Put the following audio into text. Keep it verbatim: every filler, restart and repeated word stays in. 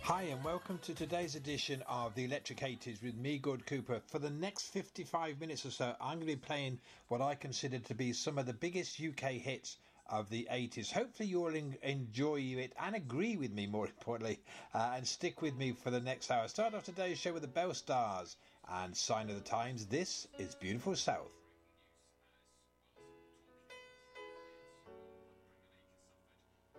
Hi and welcome to today's edition of the Electric eighties with me, Gord Cooper. For the next fifty-five minutes or so, I'm going to be playing what I consider to be some of the biggest U K hits of the eighties. Hopefully you'll en- enjoy it and agree with me, more importantly, uh, and stick with me for the next hour. Start off today's show with the Bell Stars and Sign of the Times. This is Beautiful South.